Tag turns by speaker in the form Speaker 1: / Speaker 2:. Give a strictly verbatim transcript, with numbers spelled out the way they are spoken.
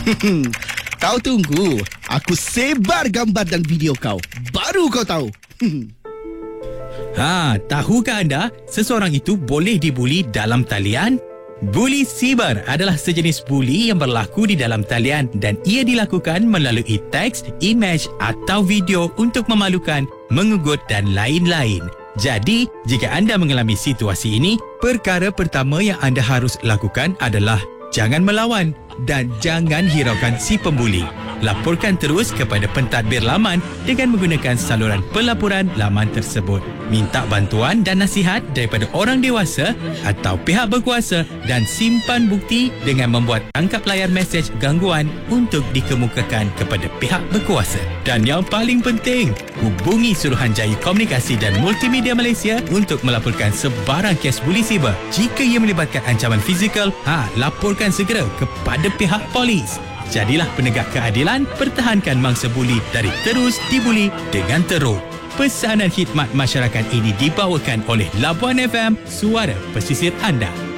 Speaker 1: Kau tunggu. Aku sebar gambar dan video kau. Baru kau tahu.
Speaker 2: Ha, tahukah anda seseorang itu boleh dibuli dalam talian? Buli siber adalah sejenis buli yang berlaku di dalam talian dan ia dilakukan melalui teks, imej atau video untuk memalukan, mengugut dan lain-lain. Jadi, jika anda mengalami situasi ini, perkara pertama yang anda harus lakukan adalah jangan melawan dan jangan hiraukan si pembuli. Laporkan terus kepada pentadbir laman dengan menggunakan saluran pelaporan laman tersebut. Minta bantuan dan nasihat daripada orang dewasa atau pihak berkuasa dan simpan bukti dengan membuat tangkap layar mesej gangguan untuk dikemukakan kepada pihak berkuasa. Dan yang paling penting, hubungi Suruhanjaya Komunikasi dan Multimedia Malaysia untuk melaporkan sebarang kes buli siber. Jika ia melibatkan ancaman fizikal, ha, laporkan segera kepada pihak polis. Jadilah penegak keadilan, pertahankan mangsa buli dari terus dibuli dengan teruk. Pesanan khidmat masyarakat ini dibawakan oleh Labuan F M, suara pesisir anda.